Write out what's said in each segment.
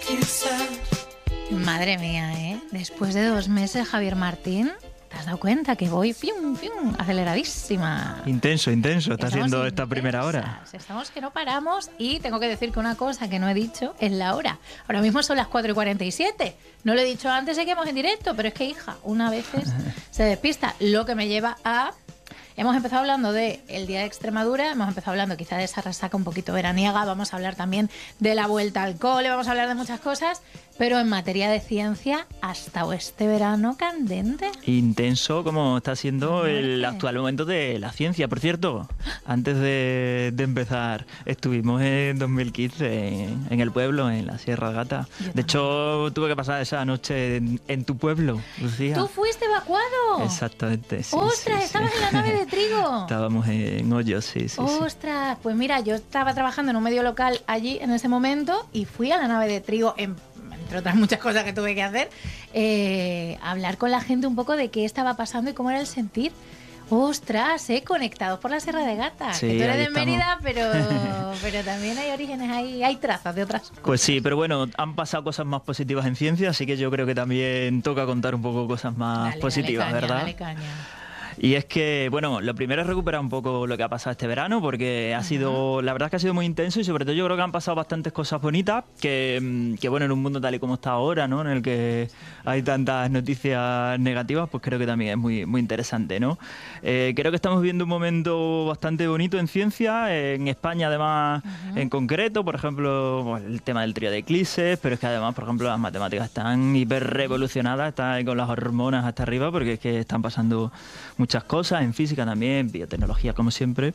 Madre mía, ¿eh? Después de 2 meses, Javier Martín, ¿te has dado cuenta que voy aceleradísima? Intenso, está Estamos haciendo esta intensas, primera hora. Estamos que no paramos y tengo que decir que una cosa que no he dicho es la hora. Ahora mismo son las 4:47. No lo he dicho antes, seguimos en directo, pero es que, hija, una vez se despista. Lo que me lleva a... Hemos empezado hablando del Día de Extremadura, hemos empezado hablando quizá de esa resaca un poquito veraniega, vamos a hablar también de la vuelta al cole, vamos a hablar de muchas cosas, pero en materia de ciencia ha estado este verano candente. Intenso como está siendo el actual momento de la ciencia. Por cierto, antes de empezar, estuvimos en 2015 en el pueblo, en la Sierra de Gata. De hecho, tuve que pasar esa noche en tu pueblo, Lucía. ¿Tú fuiste evacuado? Exactamente, sí. ¡Ostras! Sí, ¿Estabas en la nave de trigo? Estábamos en Hoyos, sí. ¡Ostras! Pues mira, yo estaba trabajando en un medio local allí en ese momento y fui a la nave de trigo, entre otras muchas cosas que tuve que hacer, hablar con la gente un poco de qué estaba pasando y cómo era el sentir. ¡Ostras! Conectados por la Sierra de Gata. Sí, que tú eres de estamos. Mérida, pero también hay orígenes, hay trazas de otras cosas. Pues sí, pero bueno, han pasado cosas más positivas en ciencia, así que yo creo que también toca contar un poco cosas más positivas, dale caña, ¿verdad? Dale caña. Y es que, bueno, lo primero es recuperar un poco lo que ha pasado este verano, porque ha sido, la verdad es que ha sido muy intenso y sobre todo yo creo que han pasado bastantes cosas bonitas, que bueno, en un mundo tal y como está ahora, ¿no? En el que hay tantas noticias negativas, pues creo que también es muy interesante, ¿no? Creo que estamos viviendo un momento bastante bonito en ciencia, en España además en concreto, por ejemplo, bueno, el tema del trío de eclipses, pero es que además, por ejemplo, las matemáticas están hiper revolucionadas, están con las hormonas hasta arriba, porque es que están pasando muchas cosas, en física también, biotecnología como siempre,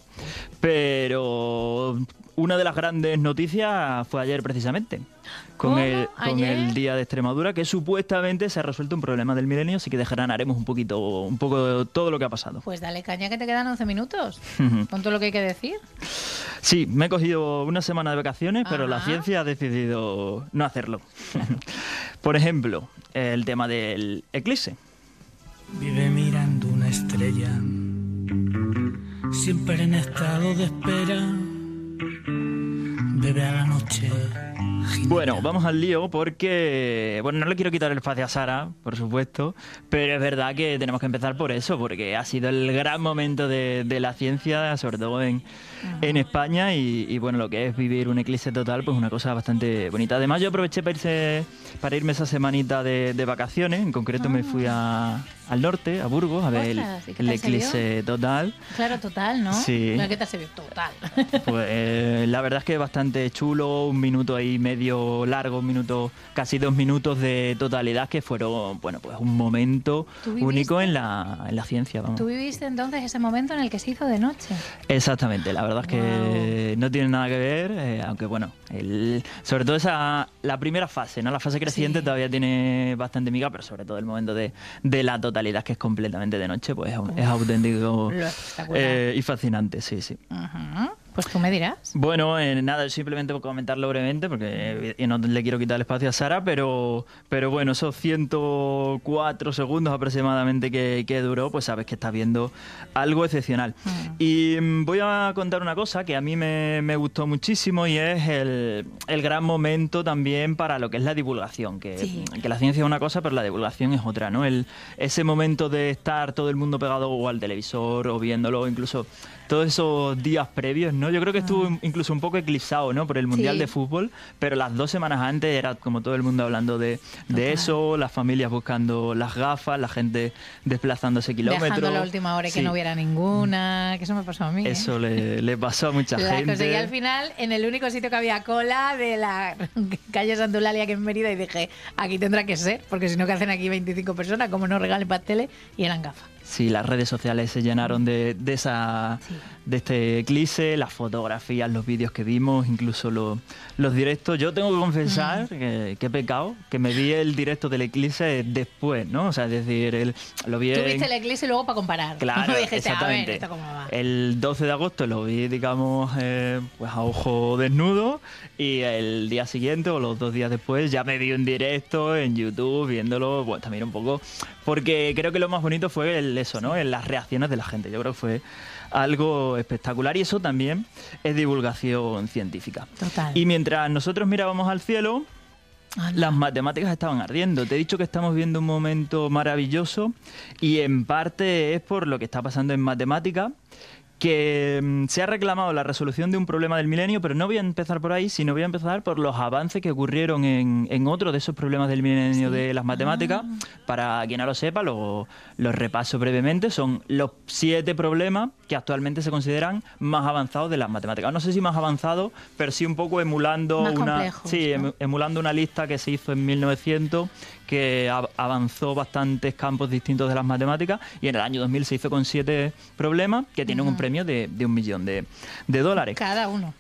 pero una de las grandes noticias fue ayer precisamente, con el Día de Extremadura, que supuestamente se ha resuelto un problema del milenio, así que desgranaremos un poco de todo lo que ha pasado. Pues dale caña que te quedan 11 minutos, con todo lo que hay que decir. Sí, me he cogido una semana de vacaciones, pero la ciencia ha decidido no hacerlo. Por ejemplo, el tema del eclipse. Vive mirando una estrella, siempre en estado de espera, bebe a la noche. Bueno, vamos al lío porque, bueno, no le quiero quitar el espacio a Sara, por supuesto, pero es verdad que tenemos que empezar por eso, porque ha sido el gran momento de la ciencia, sobre todo en España, y bueno, lo que es vivir un eclipse total, pues una cosa bastante bonita. Además, yo aproveché para irme esa semanita de vacaciones, en concreto me fui al norte, a Burgos, a ver el eclipse total. Claro, total, ¿no? Sí. ¿Qué tal se vio? Total. Pues la verdad es que es bastante chulo, 1 minuto ahí medio largo, 1 minuto, casi 2 minutos de totalidad que fueron, bueno, pues un momento único en la ciencia. Vamos. ¿Tú viviste entonces ese momento en el que se hizo de noche? Exactamente, la verdad es que no tiene nada que ver, aunque bueno, sobre todo la primera fase, ¿no? La fase creciente todavía tiene bastante miga, pero sobre todo el momento de la totalidad, que es completamente de noche, pues es auténtico y fascinante, sí. Pues tú me dirás. Bueno, nada, simplemente por comentarlo brevemente, porque no le quiero quitar el espacio a Sara, pero bueno, esos 104 segundos aproximadamente que duró, pues sabes que estás viendo algo excepcional. Y voy a contar una cosa que a mí me gustó muchísimo, y es el gran momento también para lo que es la divulgación, que la ciencia es una cosa, pero la divulgación es otra, ¿no? Ese momento de estar todo el mundo pegado o al televisor o viéndolo, incluso todos esos días previos, ¿no? Yo creo que estuvo incluso un poco eclipsado, ¿no? Por el Mundial de Fútbol, pero las 2 semanas antes era como todo el mundo hablando de eso, las familias buscando las gafas, la gente desplazándose kilómetros. Dejando la última hora y que no hubiera ninguna, que eso me pasó a mí. Eso le pasó a mucha gente. La conseguí al final en el único sitio que había cola de la calle Santa Eulalia, que en Mérida, y dije, aquí tendrá que ser, porque si no, ¿qué hacen aquí 25 personas? Como no regalen pasteles, y eran gafas. Sí, las redes sociales se llenaron de este eclipse, las fotografías, los vídeos que vimos, incluso los directos. Yo tengo que confesar que he pecado, que me vi el directo del eclipse después, ¿no? O sea, es decir, lo vi. Tú viste el eclipse y luego para comparar. Claro, dijiste, exactamente. A ver, ¿esto cómo va? El 12 de agosto lo vi, digamos, pues a ojo desnudo, y el día siguiente o los 2 días después ya me vi un directo en YouTube viéndolo, pues también un poco, porque creo que lo más bonito fue eso, ¿no? En las reacciones de la gente. Yo creo que fue algo espectacular, y eso también es divulgación científica. Total. Y mientras nosotros mirábamos al cielo, las matemáticas estaban ardiendo. Te he dicho que estamos viendo un momento maravilloso y en parte es por lo que está pasando en matemática, que se ha reclamado la resolución de un problema del milenio, pero no voy a empezar por ahí, sino voy a empezar por los avances que ocurrieron en otro de esos problemas del milenio de las matemáticas. Para quien no lo sepa, los repaso brevemente. Son los 7 problemas que actualmente se consideran más avanzados de las matemáticas. No sé si más avanzados, pero sí un poco emulando emulando una lista que se hizo en 1900 que avanzó bastantes campos distintos de las matemáticas, y en el año 2000 se hizo con 7 problemas que tienen un premio de $1 millón de dólares. Cada uno.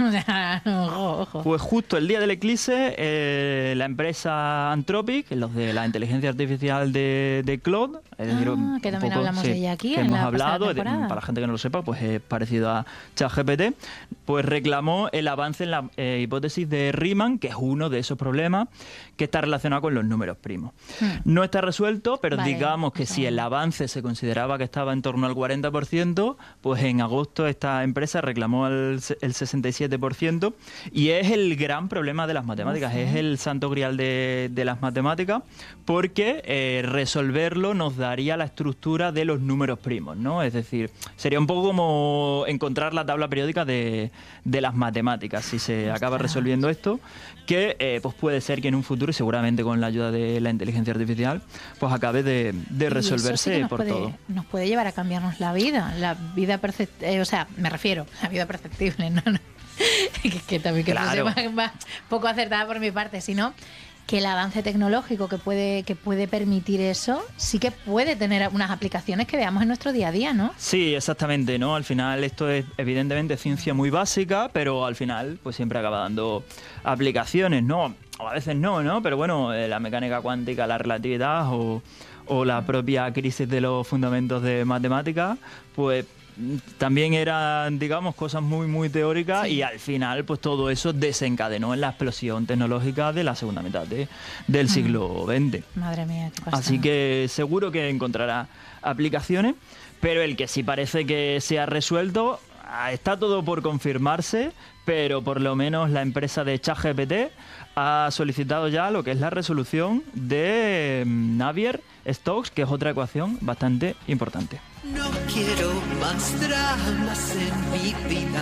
Ojo. Pues justo el día del eclipse, la empresa Anthropic, los de la inteligencia artificial de Claude, es decir, que también hablamos de ella aquí, que en hemos la hablado, pasada para la gente que no lo sepa, pues es parecido a ChatGPT, pues reclamó el avance en la hipótesis de Riemann, que es uno de esos problemas que está relacionado con los números primos. No está resuelto, pero digamos que si el avance se consideraba que estaba en torno al 40%, pues en agosto esta empresa reclamó el 67%, y es el gran problema de las matemáticas, es el santo grial de las matemáticas, porque resolverlo nos daría la estructura de los números primos, ¿no? Es decir, sería un poco como encontrar la tabla periódica de las matemáticas, si se acaba resolviendo esto, que pues puede ser que en un futuro, y seguramente con la ayuda de la inteligencia artificial, pues acabe de resolverse por todo. Nos puede llevar a cambiarnos la vida perceptible, o sea, me refiero, la vida perceptible, no. que también claro. Va poco acertada por mi parte, sino que el avance tecnológico que puede permitir eso sí que puede tener unas aplicaciones que veamos en nuestro día a día, ¿no? Sí, exactamente, ¿no? Al final esto es evidentemente ciencia muy básica, pero al final pues siempre acaba dando aplicaciones, ¿no? O a veces no, pero bueno, la mecánica cuántica, la relatividad o la propia crisis de los fundamentos de matemáticas, pues también eran, digamos, cosas muy, muy teóricas, y al final, pues todo eso desencadenó en la explosión tecnológica de la segunda mitad del siglo XX. Madre mía, qué pasa. Así que seguro que encontrará aplicaciones, pero el que sí parece que se ha resuelto, está todo por confirmarse, pero por lo menos la empresa de ChatGPT ha solicitado ya lo que es la resolución de Navier-Stokes, que es otra ecuación bastante importante. No quiero más dramas en mi vida,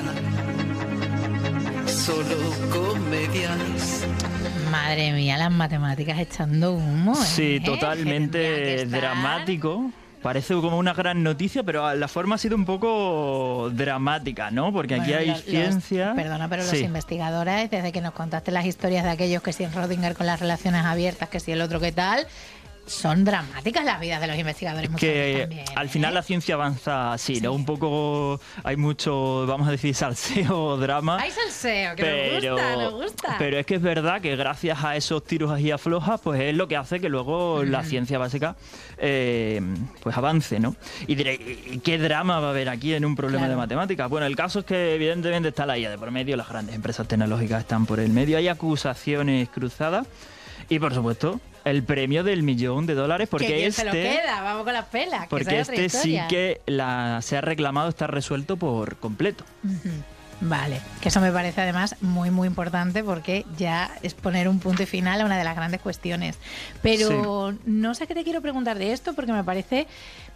solo comedias. Madre mía, las matemáticas echando humo. Sí, Que totalmente tendría que estar dramático. Parece como una gran noticia, pero la forma ha sido un poco dramática, ¿no? Porque aquí hay ciencia... Perdona, pero los investigadores, desde que nos contaste las historias de aquellos que si en Schrödinger con las relaciones abiertas, que si el otro qué tal... Son dramáticas las vidas de los investigadores muchas veces también, al final la ciencia avanza así, ¿no? Un poco, hay mucho, vamos a decir, salseo o drama. Hay salseo, que nos gusta. Pero es que es verdad que gracias a esos tiros así aflojas, pues es lo que hace que luego la ciencia básica pues avance, ¿no? Y diré, ¿y qué drama va a haber aquí en un problema de matemáticas? Bueno, el caso es que evidentemente está la IA de por medio, las grandes empresas tecnológicas están por el medio, hay acusaciones cruzadas y, por supuesto, el premio del $1 millón, porque que se lo queda, vamos con las pelas. Porque este sí que se ha reclamado, está resuelto por completo. Vale, que eso me parece además muy, muy importante, porque ya es poner un punto y final a una de las grandes cuestiones. Pero no sé qué te quiero preguntar de esto, porque me parece...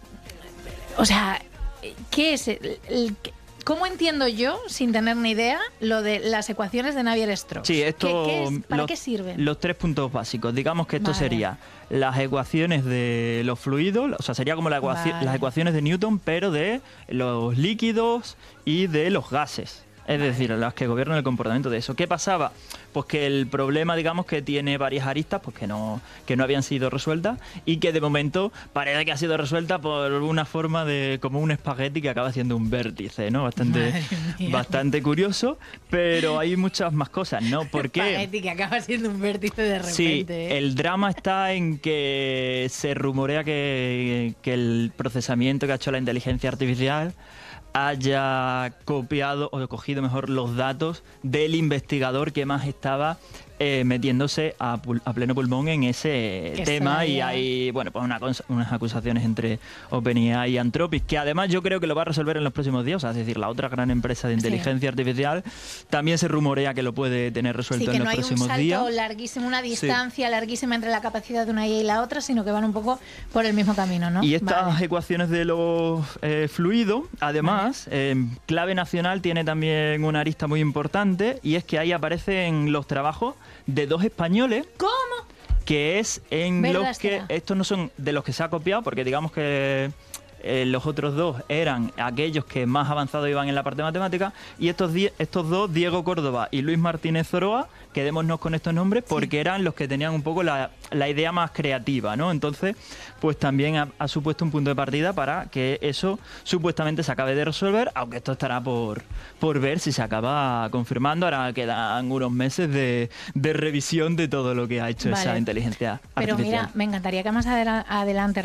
O sea, ¿qué es ¿Cómo entiendo yo, sin tener ni idea, lo de las ecuaciones de Navier-Stokes? Sí, esto... ¿Para qué sirven? Los 3 puntos básicos. Digamos que esto sería las ecuaciones de los fluidos, o sea, sería como las ecuaciones de Newton, pero de los líquidos y de los gases. Es decir, las que gobiernan el comportamiento de eso. ¿Qué pasaba? Pues que el problema, digamos, que tiene varias aristas, pues que no habían sido resueltas, y que de momento parece que ha sido resuelta por una forma de como un espagueti que acaba siendo un vértice, ¿no? Bastante curioso, pero hay muchas más cosas, ¿no? ¿Por qué? Espagueti que acaba siendo un vértice de repente. Sí, el drama está en que se rumorea que el procesamiento que ha hecho la inteligencia artificial haya copiado o cogido mejor los datos del investigador que más estaba metiéndose a pleno pulmón en ese Que tema, se y vaya. hay bueno, pues unas acusaciones entre OpenAI y Anthropic, que además yo creo que lo va a resolver en los próximos días. O sea, es decir, la otra gran empresa de inteligencia artificial también se rumorea que lo puede tener resuelto Sí, que en no los hay un próximos salto días. larguísimo, una distancia larguísima entre la capacidad de una IA y la otra, sino que van un poco por el mismo camino, ¿no? Y estas Vale. ecuaciones de los fluidos, además, clave nacional tiene también una arista muy importante, y es que ahí aparecen los trabajos de 2 españoles, ¿Cómo? que es en ¿Verdad los que será? estos no son de los que se ha copiado, porque digamos que los otros 2 eran aquellos que más avanzados iban en la parte matemática, y estos 2, Diego Córdoba y Luis Martínez Zoroa, quedémonos con estos nombres porque eran los que tenían un poco la idea más creativa, ¿no? Entonces, pues también ha supuesto un punto de partida para que eso supuestamente se acabe de resolver, aunque esto estará por ver si se acaba confirmando. Ahora quedan unos meses de revisión de todo lo que ha hecho Vale. esa inteligencia Pero artificial. mira, me encantaría que más adelante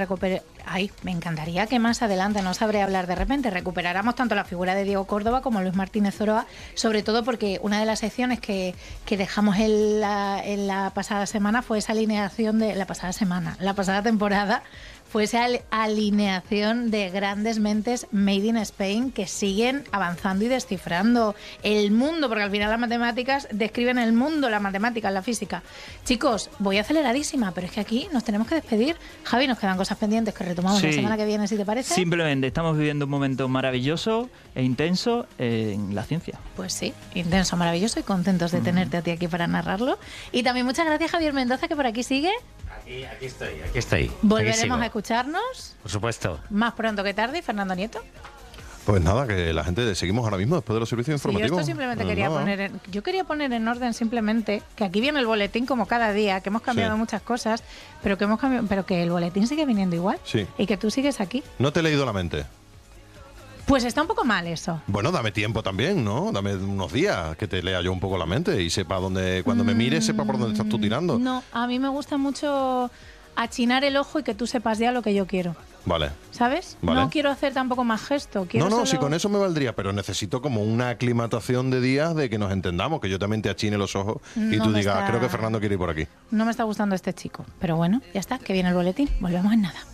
no sabré hablar de repente, recuperáramos tanto la figura de Diego Córdoba como Luis Martínez Zoroa, sobre todo porque una de las secciones que dejamos en la pasada semana fue esa alineación de la pasada temporada, fue esa alineación de grandes mentes made in Spain que siguen avanzando y descifrando el mundo, porque al final las matemáticas describen el mundo, las matemáticas, la física. Chicos, voy aceleradísima, pero es que aquí nos tenemos que despedir. Javi, nos quedan cosas pendientes que retomamos la Sí. semana que viene, si te parece. Simplemente estamos viviendo un momento maravilloso e intenso en la ciencia. Pues sí, intenso, maravilloso y contentos de tenerte a ti aquí para narrarlo. Y también muchas gracias, Javier Mendoza, que por aquí sigue. Aquí estoy. Volveremos Aquí sigo. a escucharnos Por supuesto. más pronto que tarde. Y Fernando Nieto. Pues nada, que la gente seguimos ahora mismo después de los servicios Sí, yo informativos. esto simplemente Pues quería nada. poner en orden simplemente que aquí viene el boletín como cada día, que hemos cambiado Sí. muchas cosas, pero que el boletín sigue viniendo igual Sí. y que tú sigues aquí. No te he leído la mente. Pues está un poco mal eso. Bueno, dame tiempo también, ¿no? Dame unos días que te lea yo un poco la mente y sepa cuando me mires, sepa por dónde estás tú tirando. No, a mí me gusta mucho achinar el ojo y que tú sepas ya lo que yo quiero. Vale. ¿Sabes? Vale. No quiero hacer tampoco más gesto. Quiero No, solo... si con eso me valdría, pero necesito como una aclimatación de días de que nos entendamos, que yo también te achine los ojos y No tú me digas, está- creo que Fernando quiere ir por aquí. No me está gustando este chico. Pero bueno, ya está, que viene el boletín. Volvemos en nada.